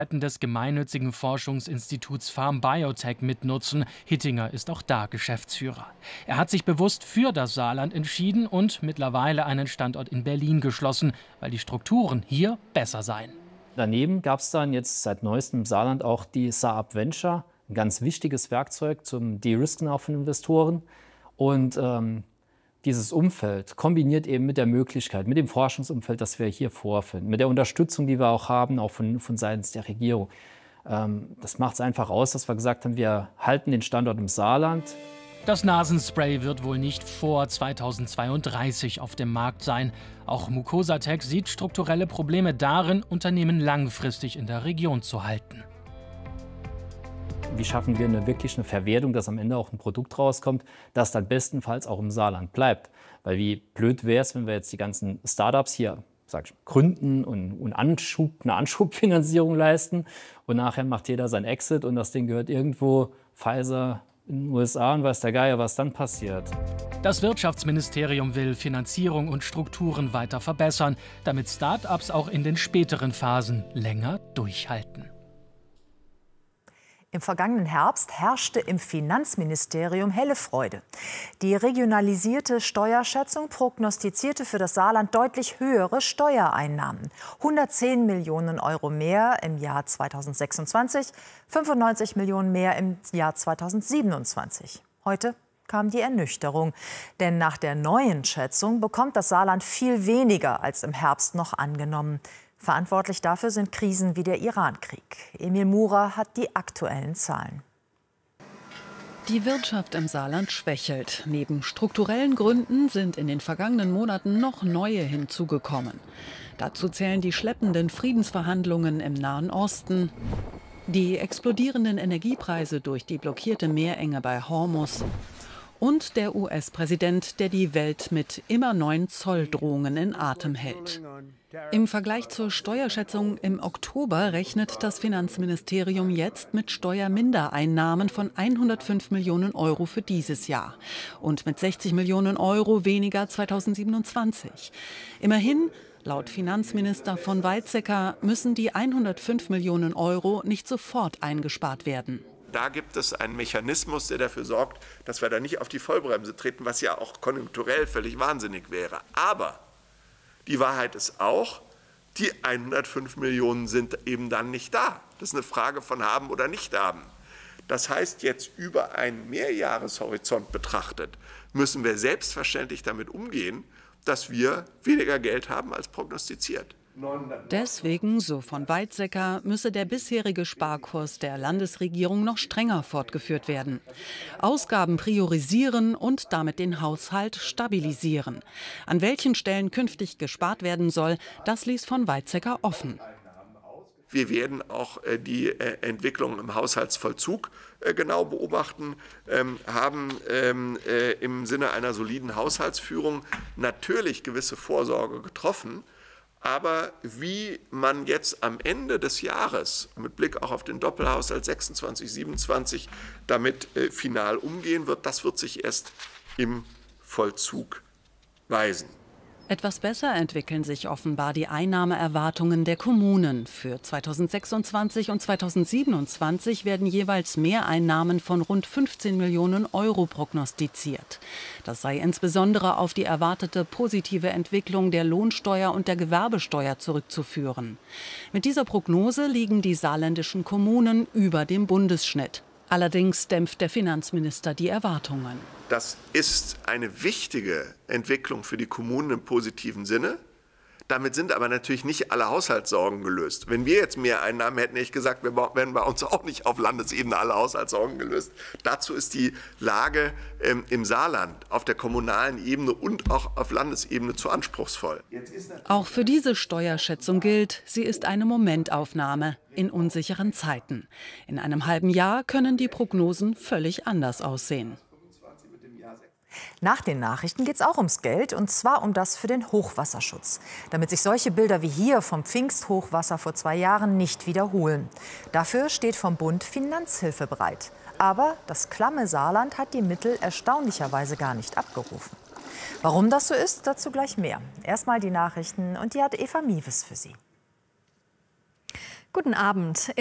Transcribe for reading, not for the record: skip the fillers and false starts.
des gemeinnützigen Forschungsinstituts Farm Biotech mitnutzen. Hittinger ist auch da Geschäftsführer. Er hat sich bewusst für das Saarland entschieden und mittlerweile einen Standort in Berlin geschlossen, weil die Strukturen hier besser seien. Daneben gab es dann jetzt seit neuestem im Saarland auch die Saab Venture, ein ganz wichtiges Werkzeug zum De-Risken auch von Investoren. Und dieses Umfeld kombiniert eben mit der Möglichkeit, mit dem Forschungsumfeld, das wir hier vorfinden, mit der Unterstützung, die wir auch haben, auch von seitens der Regierung. Das macht es einfach aus, dass wir gesagt haben, wir halten den Standort im Saarland. Das Nasenspray wird wohl nicht vor 2032 auf dem Markt sein. Auch Mucosatec sieht strukturelle Probleme darin, Unternehmen langfristig in der Region zu halten. Wie schaffen wir wirklich eine Verwertung, dass am Ende auch ein Produkt rauskommt, das dann bestenfalls auch im Saarland bleibt? Weil wie blöd wäre es, wenn wir jetzt die ganzen Startups hier gründen und eine Anschubfinanzierung leisten und nachher macht jeder sein Exit und das Ding gehört irgendwo Pfizer in den USA und weiß der Geier, was dann passiert. Das Wirtschaftsministerium will Finanzierung und Strukturen weiter verbessern, damit Start-ups auch in den späteren Phasen länger durchhalten. Im vergangenen Herbst herrschte im Finanzministerium helle Freude. Die regionalisierte Steuerschätzung prognostizierte für das Saarland deutlich höhere Steuereinnahmen. 110 Millionen Euro mehr im Jahr 2026, 95 Millionen mehr im Jahr 2027. Heute kam die Ernüchterung. Denn nach der neuen Schätzung bekommt das Saarland viel weniger als im Herbst noch angenommen. Verantwortlich dafür sind Krisen wie der Irankrieg. Emil Murer hat die aktuellen Zahlen. Die Wirtschaft im Saarland schwächelt. Neben strukturellen Gründen sind in den vergangenen Monaten noch neue hinzugekommen. Dazu zählen die schleppenden Friedensverhandlungen im Nahen Osten, die explodierenden Energiepreise durch die blockierte Meerenge bei Hormuz und der US-Präsident, der die Welt mit immer neuen Zolldrohungen in Atem hält. Im Vergleich zur Steuerschätzung im Oktober rechnet das Finanzministerium jetzt mit Steuermindereinnahmen von 105 Millionen Euro für dieses Jahr und mit 60 Millionen Euro weniger 2027. Immerhin, laut Finanzminister von Weizsäcker, müssen die 105 Millionen Euro nicht sofort eingespart werden. Da gibt es einen Mechanismus, der dafür sorgt, dass wir da nicht auf die Vollbremse treten, was ja auch konjunkturell völlig wahnsinnig wäre. Aber die Wahrheit ist auch, die 105 Millionen sind eben dann nicht da. Das ist eine Frage von haben oder nicht haben. Das heißt, jetzt über einen Mehrjahreshorizont betrachtet, müssen wir selbstverständlich damit umgehen, dass wir weniger Geld haben als prognostiziert. Deswegen, so von Weizsäcker, müsse der bisherige Sparkurs der Landesregierung noch strenger fortgeführt werden. Ausgaben priorisieren und damit den Haushalt stabilisieren. An welchen Stellen künftig gespart werden soll, das ließ von Weizsäcker offen. Wir werden auch die Entwicklung im Haushaltsvollzug genau beobachten, haben im Sinne einer soliden Haushaltsführung natürlich gewisse Vorsorge getroffen. Aber wie man jetzt am Ende des Jahres mit Blick auch auf den Doppelhaushalt 26, 27 damit final umgehen wird, das wird sich erst im Vollzug weisen. Etwas besser entwickeln sich offenbar die Einnahmeerwartungen der Kommunen. Für 2026 und 2027 werden jeweils Mehreinnahmen von rund 15 Millionen Euro prognostiziert. Das sei insbesondere auf die erwartete positive Entwicklung der Lohnsteuer und der Gewerbesteuer zurückzuführen. Mit dieser Prognose liegen die saarländischen Kommunen über dem Bundesschnitt. Allerdings dämpft der Finanzminister die Erwartungen. Das ist eine wichtige Entwicklung für die Kommunen im positiven Sinne. Damit sind aber natürlich nicht alle Haushaltssorgen gelöst. Wenn wir jetzt mehr Einnahmen hätten, hätte ich gesagt, werden bei uns auch nicht auf Landesebene alle Haushaltssorgen gelöst. Dazu ist die Lage im Saarland auf der kommunalen Ebene und auch auf Landesebene zu anspruchsvoll. Auch für diese Steuerschätzung gilt, sie ist eine Momentaufnahme in unsicheren Zeiten. In einem halben Jahr können die Prognosen völlig anders aussehen. Nach den Nachrichten geht es auch ums Geld, und zwar um das für den Hochwasserschutz. Damit sich solche Bilder wie hier vom Pfingsthochwasser vor 2 Jahren nicht wiederholen. Dafür steht vom Bund Finanzhilfe bereit. Aber das klamme Saarland hat die Mittel erstaunlicherweise gar nicht abgerufen. Warum das so ist, dazu gleich mehr. Erstmal die Nachrichten, und die hat Eva Miewes für Sie. Guten Abend.